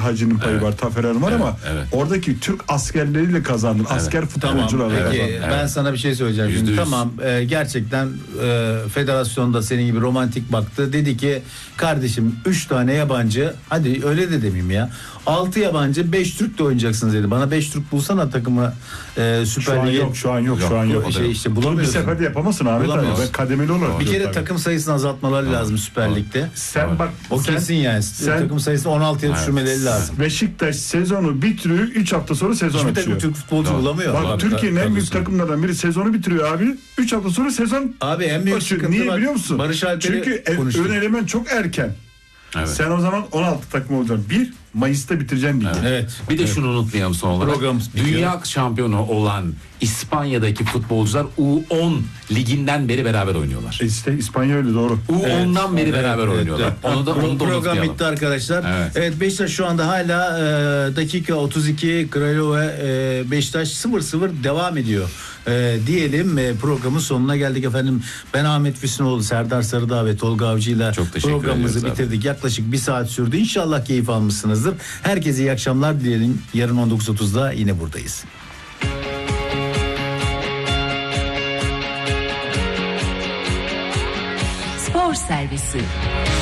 Hacı'nın payı var, Taferel'in var ama oradaki Türk askerleriyle kazandın. Asker futbolcularla. Peki ben sana bir şey söyleyeceğim. Şimdi, tamam gerçekten federasyonda senin gibi romantik baktı. Dedi ki kardeşim 3 tane yabancı, hadi öyle de demeyeyim ya. 6 yabancı 5 Türk de oynayacaksınız dedi. Bana 5 Türk bulsana takımı Süper Lig'e. Şu an yok. İşte bulamıyorsun. Bir seferde yapamazsın Ahmet abi. Ben kademeli olarak. Bir kere takım sayısını azaltmaları lazım Süper Lig'de. Sen bak. Kesin yani. Takım sayısını 16'ya düşürmeleri lazım. Beşiktaş sezonu bitiriyor. 3 hafta sonra sezon açıyor. Hiçbir takım Türk futbolcu bulamıyor. Bak Türkiye'nin en büyük takımlardan biri sezonu bitiriyor abi. 3 hafta sonra sezon abi en büyük sıkıntı niye biliyor musun? Barış Alper'i çünkü ön elemen çok erken. Evet. Sen o zaman 16 takım olacaksın. 1 Mayıs'ta bitireceksin ligi. Evet. Bir de şunu unutmayalım son olarak. Dünya şampiyonu olan İspanya'daki futbolcular U10 liginden beri beraber oynuyorlar. İşte İspanya öyle, doğru. U10'dan beri beraber oynuyorlar. Onu da program bitti arkadaşlar. Evet Beşiktaş şu anda hala dakika 32 Kralove Beşiktaş 0-0 devam ediyor. Diyelim programın sonuna geldik efendim. Ben Ahmet Füsunoğlu, Serdar Sarıdağ ve Tolga Avcı ile programımızı bitirdik. Yaklaşık bir saat sürdü. İnşallah keyif almışsınızdır. Herkese iyi akşamlar dileyelim. Yarın 19.30'da yine buradayız. Spor Servisi.